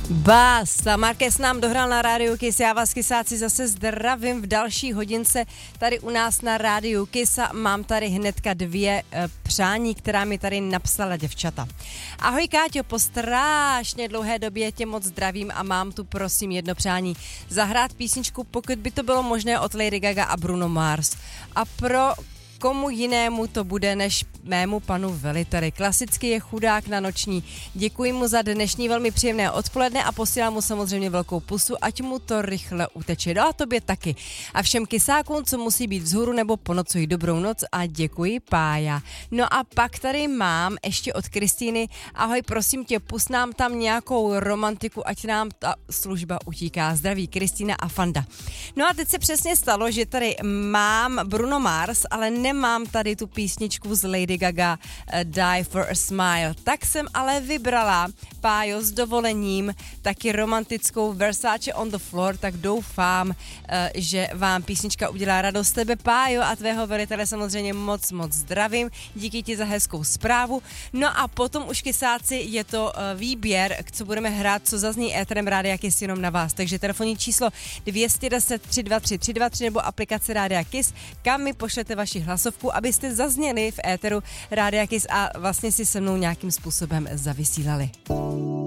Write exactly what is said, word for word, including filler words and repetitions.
Basta, Marquez nám dohrál na Rádiu Kiss, já vás kysáci zase zdravím v další hodince tady u nás na Rádiu Kiss a mám tady hnedka dvě e, přání, která mi tady napsala děvčata. Ahoj Káťo, po strašně dlouhé době tě moc zdravím a mám tu prosím jedno přání. Zahrát písničku, pokud by to bylo možné, od Lady Gaga a Bruno Mars. A pro komu jinému to bude než mému panu veliteli. Klasicky je chudák na noční. Děkuji mu za dnešní velmi příjemné odpoledne a posílám mu samozřejmě velkou pusu, ať mu to rychle uteče. No a tobě taky. A všem kysákům, co musí být vzhůru nebo po noci, dobrou noc a děkuji, Pája. No a pak tady mám ještě od Kristýny. Ahoj, prosím tě, pust nám tam nějakou romantiku, ať nám ta služba utíká. Zdraví, Kristýna a Fanda. No a teď se přesně stalo, že tady mám Bruno Mars, ale nemám tady tu písničku z Lady Gaga uh, Die for a Smile. Tak jsem ale vybrala, Pájo, s dovolením taky romantickou Versace on the Floor, tak doufám, uh, že vám písnička udělá radost. Tebe, Pájo, a tvého velitele samozřejmě moc, moc zdravím. Díky ti za hezkou zprávu. No a potom už kysáci je to uh, výběr, co budeme hrát, co zazní éterem Rádia Kiss jenom na vás. Takže telefonní číslo dvě deset tři dva tři tři dva tři nebo aplikace Rádia Kiss, kam mi pošlete vaši hlasovku, abyste zazněli v éteru Rádia Kiss a vlastně si se mnou nějakým způsobem zavysílali.